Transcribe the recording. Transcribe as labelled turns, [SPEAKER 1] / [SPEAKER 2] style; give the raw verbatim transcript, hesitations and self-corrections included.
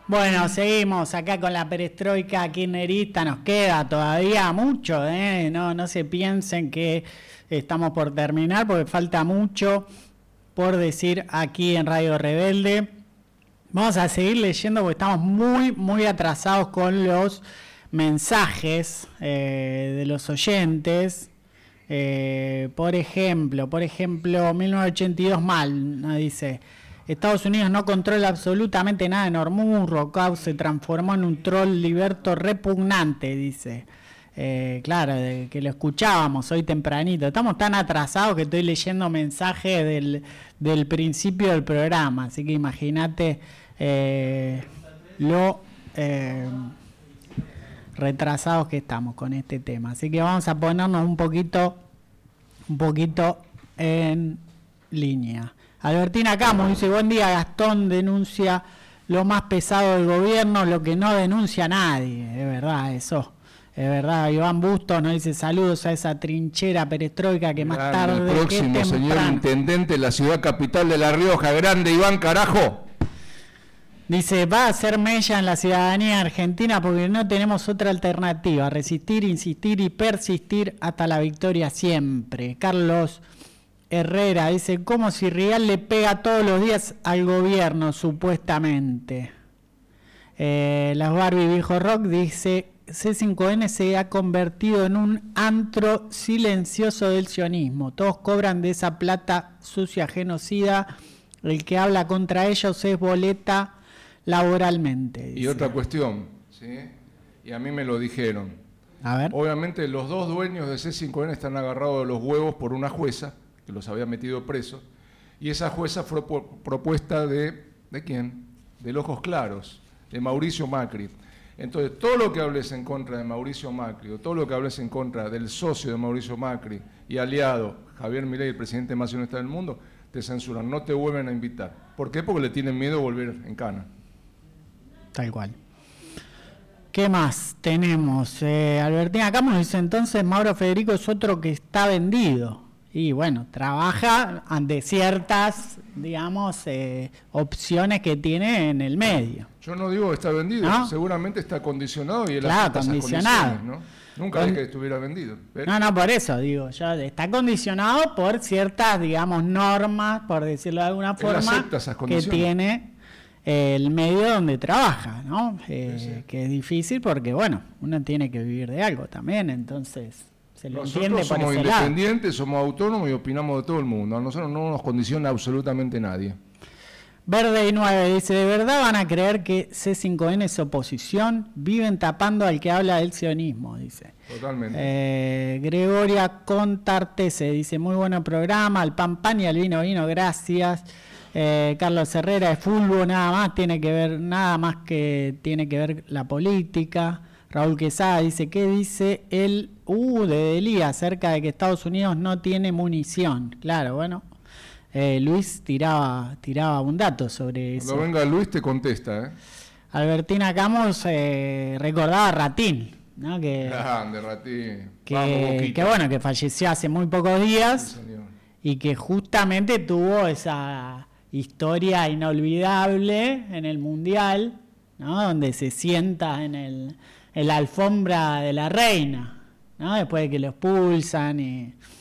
[SPEAKER 1] Bueno, seguimos acá con la perestroika kirchnerista, nos queda todavía mucho, ¿eh? No, no se piensen que estamos por terminar, porque falta mucho por decir aquí en Radio Rebelde. Vamos a seguir leyendo porque estamos muy, muy atrasados con los mensajes eh, de los oyentes. Eh, por ejemplo, por ejemplo, mil novecientos ochenta y dos mal, ¿no? Dice... Estados Unidos no controla absolutamente nada en Hormuz, Rocao se transformó en un troll liberto repugnante, dice. Eh, claro, de que lo escuchábamos hoy tempranito. Estamos tan atrasados que estoy leyendo mensajes del, del principio del programa, así que imagínate eh, lo eh, retrasados que estamos con este tema. Así que vamos a ponernos un poquito, un poquito en línea. Albertina Camus dice, buen día, Gastón denuncia lo más pesado del gobierno, lo que no denuncia nadie. Es verdad eso, es verdad. Iván Bustos nos dice, saludos a esa trinchera perestroika que más
[SPEAKER 2] grande,
[SPEAKER 1] tarde
[SPEAKER 2] el próximo
[SPEAKER 1] que
[SPEAKER 2] señor
[SPEAKER 1] temprano.
[SPEAKER 2] intendente de la ciudad capital de La Rioja, grande Iván, carajo.
[SPEAKER 1] Dice, va a ser mella en la ciudadanía argentina porque no tenemos otra alternativa, resistir, insistir y persistir hasta la victoria siempre. Carlos Herrera dice, como si Rial le pega todos los días al gobierno, supuestamente. Eh, las Barbie Viejo Rock dice, C cinco N se ha convertido en un antro silencioso del sionismo. Todos cobran de esa plata sucia genocida. El que habla contra ellos es boleta laboralmente. Dice.
[SPEAKER 2] Y otra cuestión, ¿sí? Y a mí me lo dijeron.
[SPEAKER 1] A ver.
[SPEAKER 2] Obviamente los dos dueños de C cinco N están agarrados de los huevos por una jueza que los había metido presos, y esa jueza fue por propuesta de, ¿de quién? Del Ojos Claros, de Mauricio Macri. Entonces, todo lo que hables en contra de Mauricio Macri, o todo lo que hables en contra del socio de Mauricio Macri y aliado, Javier Milei, el presidente más sionista del mundo, te censuran, no te vuelven a invitar. ¿Por qué? Porque le tienen miedo a volver en cana.
[SPEAKER 1] Tal cual. ¿Qué más tenemos? Eh, Albertina Camus dice, entonces Mauro Federico es otro que está vendido. Y bueno, trabaja ante ciertas, digamos, eh, opciones que tiene en el medio.
[SPEAKER 2] Yo no digo que está vendido, ¿no? Seguramente está condicionado y él
[SPEAKER 1] claro,
[SPEAKER 2] acepta
[SPEAKER 1] condicionado.
[SPEAKER 2] Esas condiciones, ¿no? Nunca dije que estuviera vendido. ¿Ves?
[SPEAKER 1] No, no, por eso digo, yo está condicionado por ciertas, digamos, normas, por decirlo de alguna forma, que tiene eh, el medio donde trabaja, ¿no? Eh, sí, sí. Que es difícil porque, bueno, uno tiene que vivir de algo también, entonces...
[SPEAKER 2] Nosotros somos independientes, lado. somos autónomos y opinamos de todo el mundo. A nosotros no nos condiciona absolutamente nadie.
[SPEAKER 1] Verde y nueve dice, ¿de verdad van a creer que C cinco N es oposición? Viven tapando al que habla del sionismo, dice.
[SPEAKER 2] Totalmente.
[SPEAKER 1] Eh, Gregoria Contartese dice, muy buen programa, al pan pan y al vino vino, gracias. Eh, Carlos Herrera, de fútbol nada más tiene que ver, nada más que tiene que ver la política. Raúl Quesada dice, ¿qué dice el U de Delía acerca de que Estados Unidos no tiene munición? Claro, bueno, eh, Luis tiraba tiraba un dato sobre eso.
[SPEAKER 2] Cuando venga Luis te contesta, ¿eh?
[SPEAKER 1] Albertina Camus eh, recordaba a Ratín, ¿no? Que,
[SPEAKER 2] Grande, Ratín.
[SPEAKER 1] Que,
[SPEAKER 2] Vamos,
[SPEAKER 1] que bueno, que falleció hace muy pocos días, sí, y que justamente tuvo esa historia inolvidable en el Mundial, ¿no? Donde se sienta en el... en la alfombra de la reina, ¿no? Después de que lo expulsan y